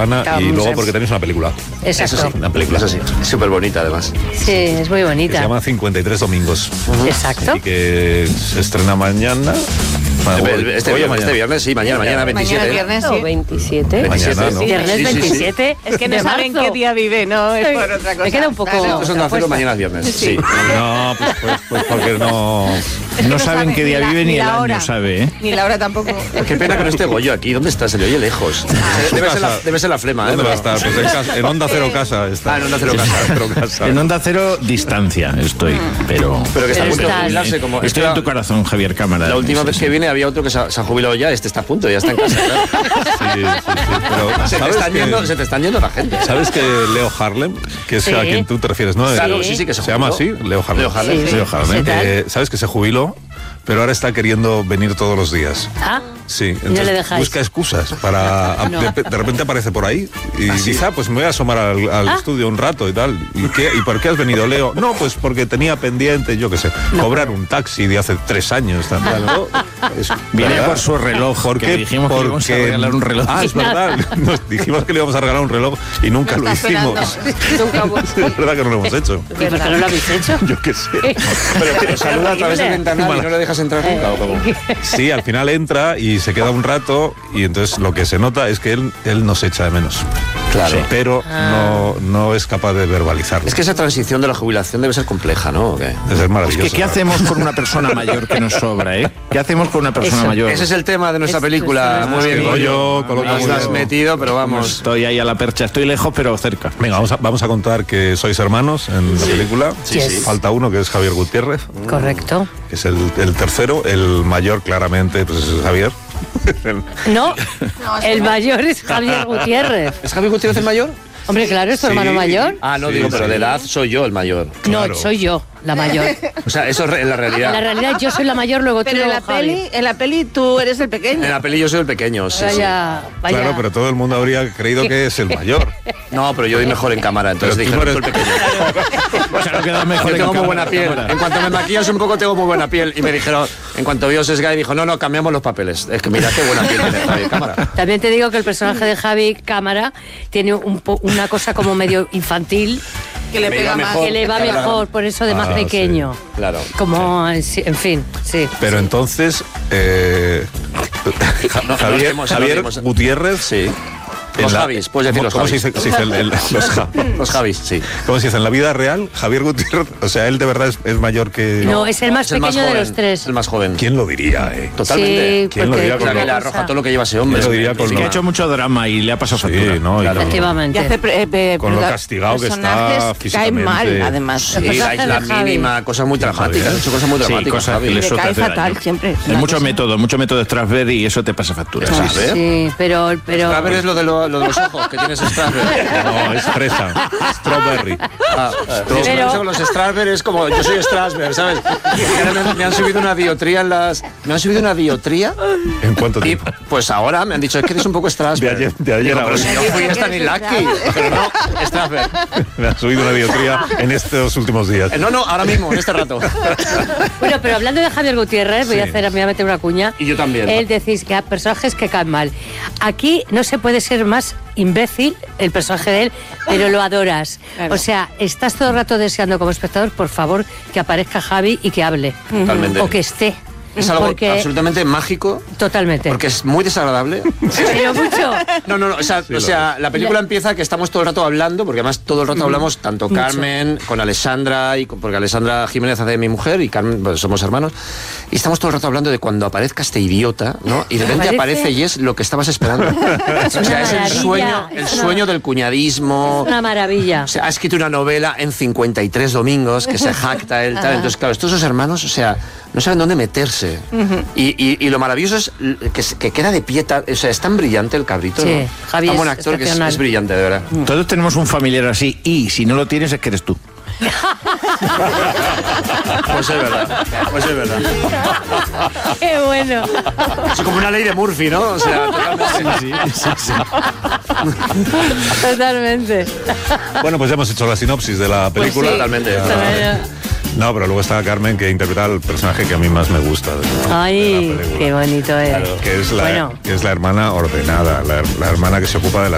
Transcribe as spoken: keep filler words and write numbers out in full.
Rana y luego porque tenéis una película. Exacto. Eso sí, una película. Eso sí, es súper bonita además. Sí, es muy bonita. Que se llama cincuenta y tres domingos. Uh-huh. Exacto. Y que se estrena mañana. Bueno, este, viernes, este viernes, sí, mañana, mañana veintisiete. Mañana viernes, sí. O veintisiete. Mañana, ¿no? Viernes Sí, sí, sí. veintisiete. Es que no de saben marzo. qué día vive, no es por otra cosa. Me queda un poco... Claro. Estos son de hacerlo mañana es viernes. Sí. sí. No, pues, pues, pues porque no... Es que No saben sabe qué día ni la- vive ni ni el la año hora. sabe, ¿eh? Ni la hora tampoco. Qué pena que no esté Goyo aquí. ¿Dónde está? Se le oye lejos. Debe ser, la, debe ser la flema, ¿eh? ¿Dónde va a estar? Pues en, casa, en Onda Cero Casa está. Ah, en Onda Cero Casa. Cero Casa. En Onda Cero, distancia estoy, pero... Pero que está a punto de Estás- jubilarse como... Estoy en tu corazón, Javier Cámara. La última Sí, vez sí. que vine había otro que se ha, se ha jubilado ya. Este está a punto, ya está en casa. Claro. Sí, sí, sí. Pero Se, te ¿sabes están que, yendo, se te están yendo la gente. ¿sabes que Leo Harlem, que es Sí. a quien tú te refieres, no? Claro, El- sí, sí, que se se llama así, jubiló. Leo Harlem. Leo Harlem, sí. Leo Harlem. ¿Qué tal? Eh, ¿Sabes que se jubiló? Pero ahora está queriendo venir todos los días. Ah, Sí, no entonces le dejáis. busca excusas para... No. de, de repente aparece por ahí y dice, ah, pues me voy a asomar al, al Ah. estudio un rato y tal. ¿Y, qué, ¿Y por qué has venido, Leo? No, pues porque tenía pendiente, yo qué sé, cobrar un taxi de hace tres años. Tal, tal, ¿no? Es Viene verdad. por su reloj, ¿Por que qué? dijimos que le íbamos a regalar un reloj. Ah, es verdad. Nos dijimos que le íbamos a regalar un reloj y nunca lo Está hicimos. esperando. Nunca voy. Es verdad que no lo hemos hecho. ¿y por qué no lo habéis hecho? Yo qué sé. Pero que saluda a través del ventanal y no le dejas entrar nunca. ¿O cómo? Sí, al final entra y se queda un rato y entonces lo que se nota es que él, él nos echa de menos. Claro. Sí, pero no, no es capaz de verbalizarlo. Es que esa transición de la jubilación debe ser compleja, ¿no? ¿O qué? Es Es maravilloso. que, ¿qué hacemos con una persona mayor que nos sobra, eh? ¿Qué hacemos con una persona Eso. mayor? Ese es el tema de nuestra Esto película. es- Muy bien, Sí, Goyo, coloca Nos muy la has bien. metido, pero No vamos. estoy ahí a la percha, estoy lejos pero cerca. Venga, vamos a, vamos a contar que sois hermanos en la película. Sí, sí. Falta uno, que es Javier Gutiérrez, Correcto. que es el, el tercero. El mayor, claramente, pues es Javier. No, No, es el que- mayor es Javier Gutiérrez. ¿Es Javier Gutiérrez el mayor? Hombre, claro, es tu Sí. hermano mayor. Ah, no Sí, digo, pero sí. de edad soy yo el mayor. Claro. No, soy yo la mayor. O sea, eso es re- en la En realidad. la realidad yo soy la mayor, luego tú, Pero en luego la Javi. peli, en la peli tú eres el pequeño. En la peli yo soy el pequeño, sí, sí. Vaya, vaya. Claro, pero todo el mundo habría creído que es el mayor. No, pero yo doy mejor en cámara, entonces Pero dije, tú no, no tú el eres- pequeño. Claro, queda mejor Yo en tengo muy cámara, buena piel. cámara. En cuanto me maquillas un poco, tengo muy buena piel. Y me dijeron, en cuanto vio Sesgay, dijo, no, no, cambiamos los papeles. Es que mira qué buena piel tiene Javier Cámara. También te digo que el personaje de Javi Cámara tiene un po- una cosa como medio infantil Que le Me pega iba más. mejor. que le va Claro. mejor, por eso de más Ah, sí. pequeño. Claro. Como, en sí- en fin, sí. Pero entonces, eh, Ja- No, Javier, los hemos- Javier los hemos- Gutiérrez. Sí. en Los la- Javis, puedes decir ¿cómo- los cómo se Javis. dice- se dice el- el- los Ja- Los Javis, sí. ¿Cómo se dice? En la vida real, Javier Gutiérrez, o sea, él de verdad es, es mayor que... No, es el más Es el pequeño más de joven, los tres. El más joven. ¿Quién lo diría, eh? Totalmente. Sí, ¿Quién lo porque diría O con sea, lo- que la cosa- arroja todo lo que lleva ese hombre. Yo lo diría Es con Es lo- que ha hecho mucho drama y le ha pasado Sí, factura. no, y Claro. con- Y Efectivamente. hace pre- eh, Con lo la- castigado que está personajes caen físicamente. mal, además. Sí, El la personaje isla de Javi. mínima, cosas muy dramáticas. Javi, Ha hecho cosas muy Sí, dramáticas. cosas Javi. que Le eso te cae hace fatal daño. siempre. Hay mucho método, mucho método de Strasberg y eso te pasa factura. Sí. sí. ¿Eh? Sí, pero... pero A ver, es lo de, lo, lo de los ojos que tienes Strasberg. No, es fresa. Strawberry. Ah, Pero- pero los Strasberg es como yo soy Strasberg, ¿sabes? Y ahora me, me han subido una diotría en las. Me han subido una diotría ¿En cuánto y tiempo? pues ahora me han dicho es que eres un poco Strasberg. De ayer- de ayer Digo, a pero hoy. si yo fui hasta ni Lucky, pero no Strasberg. Me ha subido una diotría en estos últimos días. Eh, No, no, ahora mismo, en este rato. Bueno, pero hablando de Javier Gutiérrez, voy a Sí. hacer, me voy a meter una cuña. Y yo también. Él decís que hay personajes que caen mal. Aquí no se puede ser más imbécil el personaje de él, pero lo adoras. Claro. O sea, estás todo el rato deseando como espectador, por favor, que aparezca Javi y que hable. Totalmente. O que esté. Es algo Porque- absolutamente mágico. Totalmente. Porque es muy desagradable. Pero mucho. No, no, no. O sea, Sí, o lo sea la película empieza que estamos todo el rato hablando, porque además todo el rato hablamos, tanto Mucho. Carmen, con Alessandra, y con- porque Alessandra Jiménez hace de mi mujer y Carmen, pues, somos hermanos. Y estamos todo el rato hablando de cuando aparezca este idiota, ¿no? Y de repente Aparece- aparece y es lo que estabas esperando. Es O sea, una es el maravilla, sueño, el es una- sueño del cuñadismo. Una maravilla. O sea, ha escrito una novela en cincuenta y tres domingos que se jacta él, tal. Ajá. Entonces, claro, estos dos hermanos, o sea, no saben dónde meterse. y, y- y lo maravilloso es l- que, se- que queda de pie, ta- o sea, es tan brillante el cabrito, Sí, ¿no? Javi Tan buen es actor que es, excepcional. es brillante, de verdad. Todos tenemos un familiar así y si no lo tienes es que eres tú. Pues es verdad, pues es verdad. Qué bueno. Es como una ley de Murphy, ¿no? O sea, totalmente. Totalmente. Bueno, pues ya hemos hecho la sinopsis de la película. sí. Totalmente. No, pero luego está Carmen, que interpreta al personaje que a mí más me gusta. de- de la Ay, película. qué bonito es. Que es, la, Bueno. que es la hermana ordenada, la, la hermana que se ocupa de las